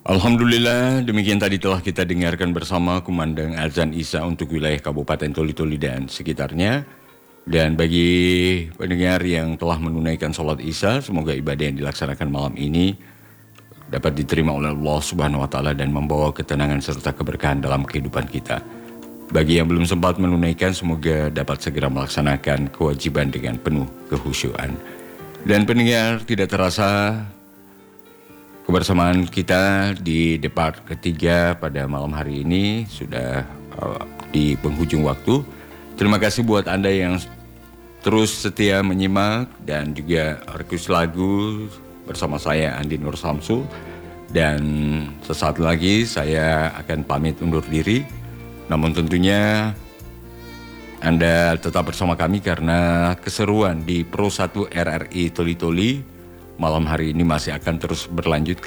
Alhamdulillah, demikian tadi telah kita dengarkan bersama kumandang azan Isya untuk wilayah Kabupaten Toli-Toli dan sekitarnya. Dan bagi pendengar yang telah menunaikan sholat Isya, semoga ibadah yang dilaksanakan malam ini dapat diterima oleh Allah Subhanahu wa Ta'ala dan membawa ketenangan serta keberkahan dalam kehidupan kita. Bagi yang belum sempat menunaikan, semoga dapat segera melaksanakan kewajiban dengan penuh kehusyuan. Dan pendengar, tidak terasa kebersamaan kita di debat ketiga pada malam hari ini sudah di penghujung waktu. Terima kasih buat Anda yang terus setia menyimak dan juga request lagu bersama saya Andi Nur Samsul. Dan sesaat lagi saya akan pamit undur diri. Namun tentunya Anda tetap bersama kami karena keseruan di Pro 1 RRI Toli-Toli malam hari ini masih akan terus berlanjut.